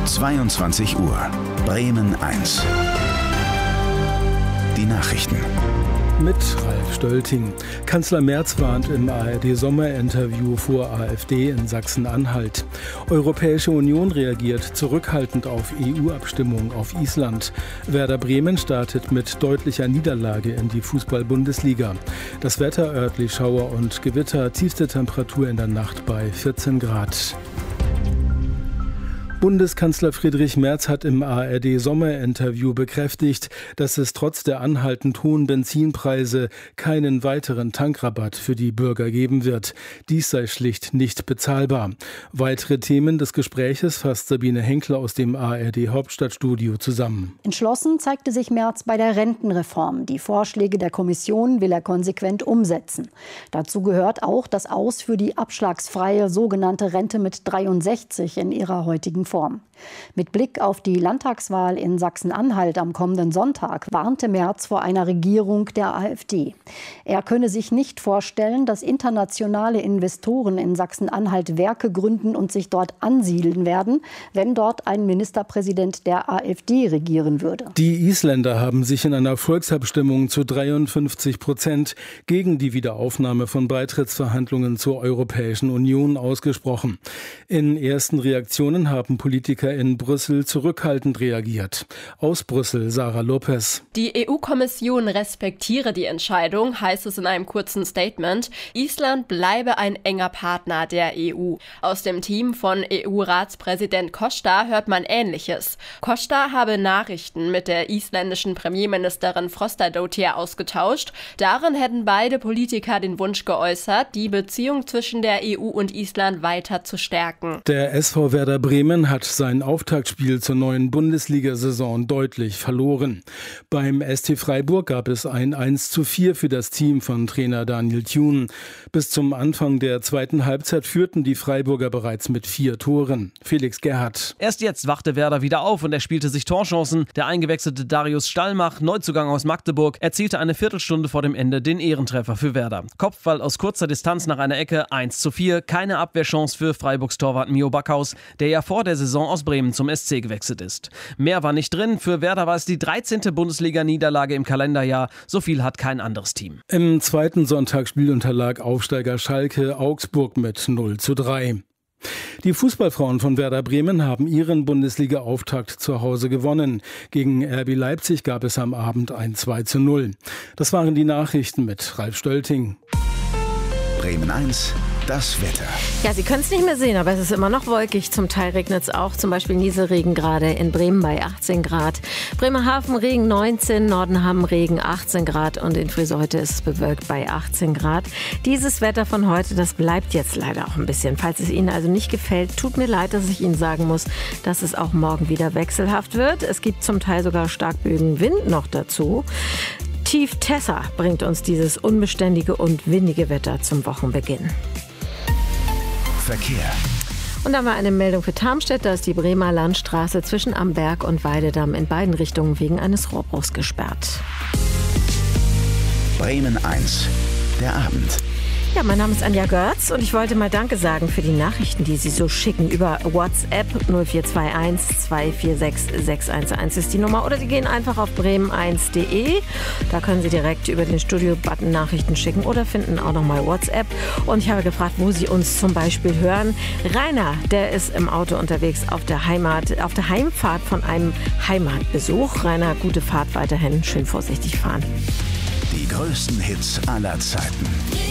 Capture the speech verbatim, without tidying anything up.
zweiundzwanzig Uhr, Bremen eins. Die Nachrichten. Mit Ralf Stölting. Kanzler Merz warnt im A R D-Sommerinterview vor AfD in Sachsen-Anhalt. Europäische Union reagiert zurückhaltend auf E U-Abstimmung auf Island. Werder Bremen startet mit deutlicher Niederlage in die Fußball-Bundesliga. Das Wetter örtlich Schauer und Gewitter, tiefste Temperatur in der Nacht bei vierzehn Grad. Bundeskanzler Friedrich Merz hat im A R D-Sommerinterview bekräftigt, dass es trotz der anhaltend hohen Benzinpreise keinen weiteren Tankrabatt für die Bürger geben wird. Dies sei schlicht nicht bezahlbar. Weitere Themen des Gespräches fasst Sabine Henkler aus dem A R D-Hauptstadtstudio zusammen. Entschlossen zeigte sich Merz bei der Rentenreform. Die Vorschläge der Kommission will er konsequent umsetzen. Dazu gehört auch das Aus für die abschlagsfreie sogenannte Rente mit dreiundsechzig in ihrer heutigen Form. Mit Blick auf die Landtagswahl in Sachsen-Anhalt am kommenden Sonntag warnte Merz vor einer Regierung der AfD. Er könne sich nicht vorstellen, dass internationale Investoren in Sachsen-Anhalt Werke gründen und sich dort ansiedeln werden, wenn dort ein Ministerpräsident der AfD regieren würde. Die Isländer haben sich in einer Volksabstimmung zu dreiundfünfzig Prozent gegen die Wiederaufnahme von Beitrittsverhandlungen zur Europäischen Union ausgesprochen. In ersten Reaktionen haben Politiker in Brüssel zurückhaltend reagiert. Aus Brüssel, Sarah Lopez. Die E U-Kommission respektiere die Entscheidung, heißt es in einem kurzen Statement. Island bleibe ein enger Partner der E U. Aus dem Team von E U-Ratspräsident Costa hört man Ähnliches. Costa habe Nachrichten mit der isländischen Premierministerin Frostadóttir ausgetauscht. Darin hätten beide Politiker den Wunsch geäußert, die Beziehung zwischen der E U und Island weiter zu stärken. Der S V Werder Bremen hat sein Auftaktspiel zur neuen Bundesliga-Saison deutlich verloren. Beim S T Freiburg gab es ein eins zu vier für das Team von Trainer Daniel Thune. Bis zum Anfang der zweiten Halbzeit führten die Freiburger bereits mit vier Toren. Felix Gerhardt. Erst jetzt wachte Werder wieder auf und er spielte sich Torchancen. Der eingewechselte Darius Stallmach, Neuzugang aus Magdeburg, erzielte eine Viertelstunde vor dem Ende den Ehrentreffer für Werder. Kopfball aus kurzer Distanz nach einer Ecke, eins zu vier. Keine Abwehrchance für Freiburgs Torwart Mio Backhaus, der ja vor der Saison aus Bremen zum S C gewechselt ist. Mehr war nicht drin. Für Werder war es die dreizehnte Bundesliga-Niederlage im Kalenderjahr. So viel hat kein anderes Team. Im zweiten Sonntagsspiel unterlag Aufsteiger Schalke Augsburg mit null zu drei. Die Fußballfrauen von Werder Bremen haben ihren Bundesliga-Auftakt zu Hause gewonnen. Gegen R B Leipzig gab es am Abend ein zwei zu null. Das waren die Nachrichten mit Ralf Stölting. Bremen eins. Das Wetter. Ja, Sie können es nicht mehr sehen, aber es ist immer noch wolkig. Zum Teil regnet es auch, zum Beispiel Nieselregen gerade in Bremen bei achtzehn Grad. Bremerhaven Regen neunzehn, Nordenham Regen achtzehn Grad und in Friseute ist es bewölkt bei achtzehn Grad. Dieses Wetter von heute, das bleibt jetzt leider auch ein bisschen. Falls es Ihnen also nicht gefällt, tut mir leid, dass ich Ihnen sagen muss, dass es auch morgen wieder wechselhaft wird. Es gibt zum Teil sogar starkböigen Wind noch dazu. Tief Tessa bringt uns dieses unbeständige und windige Wetter zum Wochenbeginn. Verkehr. Und dann war eine Meldung für Tarmstedt, da ist die Bremer Landstraße zwischen Amberg und Weidedamm in beiden Richtungen wegen eines Rohrbruchs gesperrt. Bremen eins. Der Abend. Ja, mein Name ist Anja Görz und ich wollte mal Danke sagen für die Nachrichten, die Sie so schicken über WhatsApp. null vier zwei eins zwei vier sechs sechs eins eins ist die Nummer. Oder Sie gehen einfach auf bremen eins punkt de. Da können Sie direkt über den Studio-Button Nachrichten schicken oder finden auch nochmal WhatsApp. Und ich habe gefragt, wo Sie uns zum Beispiel hören. Rainer, der ist im Auto unterwegs auf der Heimat, auf der Heimfahrt von einem Heimatbesuch. Rainer, gute Fahrt weiterhin. Schön vorsichtig fahren. Die größten Hits aller Zeiten.